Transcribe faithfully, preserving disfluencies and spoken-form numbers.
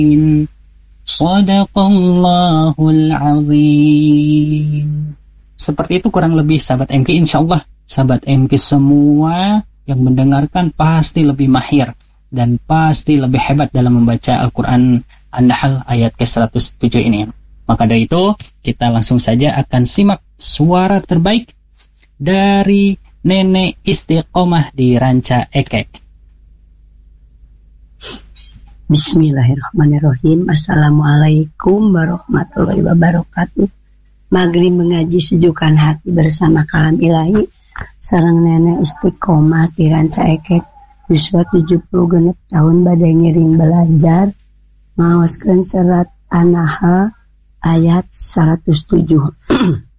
Shadaqallahul azim. Seperti itu kurang lebih sahabat M K. Insyaallah sahabat M K semua yang mendengarkan pasti lebih mahir dan pasti lebih hebat dalam membaca Al-Quran An-Nahl ayat ke seratus tujuh ini. Maka dari itu kita langsung saja akan simak suara terbaik dari Nenek Istiqomah di Ranca Ekek. Bismillahirrahmanirrahim. Assalamualaikum warahmatullahi wabarakatuh. Maghrib mengaji sejukkan hati bersama kalam ilahi sareng Nenek Istiqomah di Ranca Ekek. Yuswa tujuh puluh genep tahun badai ngiring belajar ngaoskeun serat An-Nahl ayat seratus tujuh.